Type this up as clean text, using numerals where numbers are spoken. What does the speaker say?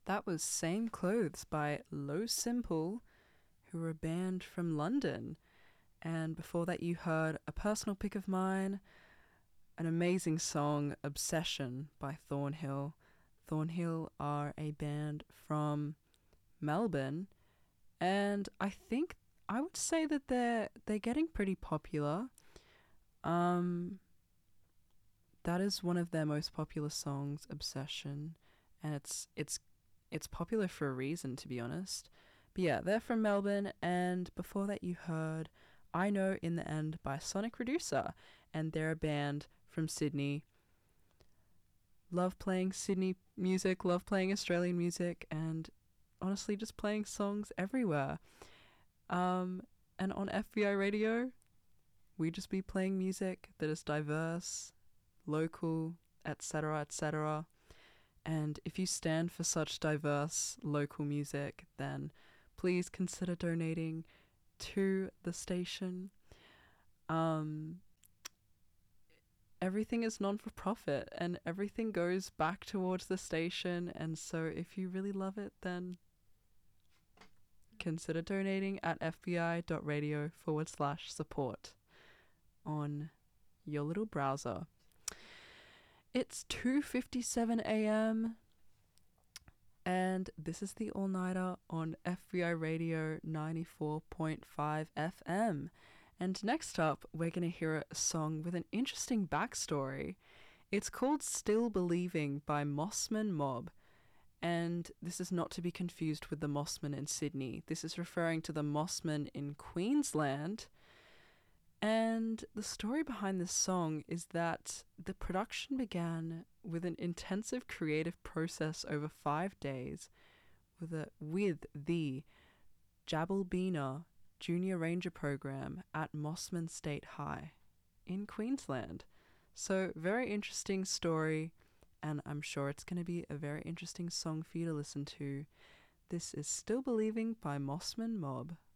That was Same Clothes by Low Simple, who are a band from London. And before that, you heard a personal pick of mine, an amazing song, Obsession by Thornhill. Thornhill are a band from Melbourne, and I would say that they're getting pretty popular. That is one of their most popular songs, Obsession, and it's popular for a reason, to be honest. But yeah, they're from Melbourne, and before that you heard I Know in the End by Sonic Reducer, and they're a band from Sydney. Love playing Sydney music, love playing Australian music, and honestly just playing songs everywhere. And on FBI Radio, we just be playing music that is diverse, local, etc., etc. And if you stand for such diverse local music, then please consider donating to the station. Everything is non-for-profit and everything goes back towards the station, and so if you really love it, then consider donating at fbi.radio/support on your little browser. It's 2:57 a.m. and this is the All-Nighter on FBI Radio 94.5 FM. And next up, we're going to hear a song with an interesting backstory. It's called Still Believing by Mossman Mob. And this is not to be confused with the Mossman in Sydney. This is referring to the Mossman in Queensland. And the story behind this song is that the production began with an intensive creative process over 5 days with the Jabalbina Junior Ranger program at Mossman State High in Queensland. So very interesting story, and I'm sure it's going to be a very interesting song for you to listen to. This is Still Believing by Mossman Mob.